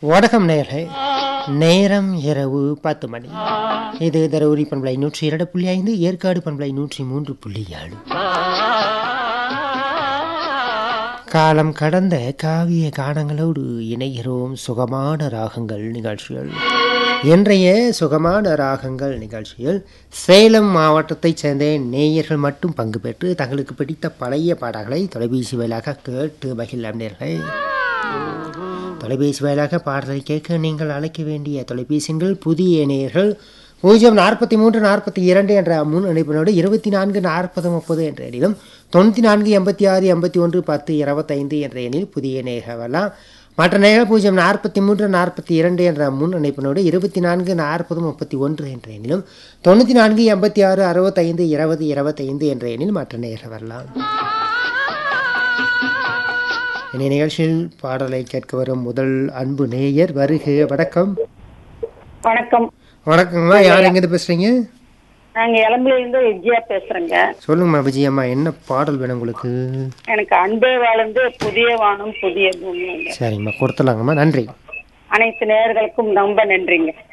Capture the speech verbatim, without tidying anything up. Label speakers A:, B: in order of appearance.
A: வணக்கம் நேயர்களே, நேரம் இரவு பத்து மணி. இது தருமபுரி பண்பலை நூற்றி இரண்டு புள்ளி ஐந்து, ஏற்காடு பண்பலை நூற்றி மூன்று புள்ளி ஏழு. காலம் கடந்த காவிய கானங்களோடு இணைகிறோம் சுகமான ராகங்கள் நிகழ்ச்சிகள். இன்றைய சுகமான ராகங்கள் நிகழ்ச்சியில் சேலம் மாவட்டத்தைச் சேர்ந்த நேயர்கள் மட்டும் பங்கு பெற்று தங்களுக்கு பிடித்த பழைய பாடல்களை தொலைபேசி வாயிலாக கேட்டு மகிழலாம். நேயர்களே, தொலைபேசி வாயிலாக பாடலை கேட்க நீங்கள் அழைக்க வேண்டிய தொலைபேசிகள் புதிய நேயர்கள் பூஜ்ஜியம் நாற்பத்தி மூன்று நாற்பத்தி இரண்டு என்ற முன் இணைப்பினோடு இருபத்தி நான்கு நாற்பது முப்பது என்ற எண்ணிலும் தொண்ணூற்றி நான்கு எண்பத்தி ஆறு எண்பத்தி ஒன்று பத்து இருபத்தைந்து என்ற எண்ணில் புதிய நேயர்கள் வரலாம். மற்ற நேயர்கள் பூஜ்ஜியம் நாற்பத்தி மூன்று நாற்பத்தி இரண்டு என்ற முன் இணைப்பினோடு இருபத்தி நான்கு நாற்பது முப்பத்தி ஒன்று என்ற எண்ணிலும் தொண்ணூற்றி நான்கு எண்பத்தி ஆறு அறுபத்தைந்து இருபது இருபத்தைந்து என்ற எண்ணில் மற்ற நேயர்கள் வரலாம். இந்த நிகழ்ச்சியில் பாடலை கேட்க வரும் முதல் அன்பு நேயர் வருக. வணக்கம்.
B: வணக்கம்.
A: வணக்கம்மா, யார் எங்கிருந்து பேசுறீங்க?
B: நாங்க இளம்பில இருந்து விஜயா பேசுறேங்க.
A: சொல்லுங்கம்மா விஜயம்மா, என்ன பாடல் வேணும் உங்களுக்கு?
B: எனக்கு அன்பே வாழ்ந்து புதிய வானம் புதிய பூமி.
A: சரிங்கம்மா, கொடுத்துலாங்கம்மா. நன்றி.
B: அனைத்து நேயர்களுக்கும் ரொம்ப நன்றிங்க.